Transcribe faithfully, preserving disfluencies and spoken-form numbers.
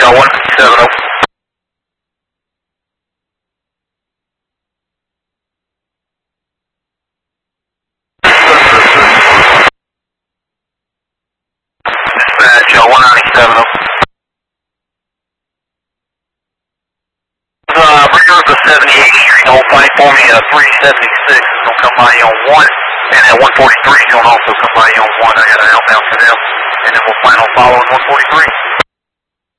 y'all one seven oh. Dispatch, y'all one ninety-seven oh. Uh, bring her to seventy-eighth Street, hold plane for me, uh, three seventy-six is going to come by you on one, and at one forty-three is going to also come by you on one. I got an outbound for them, and then we'll plan on following one forty-three.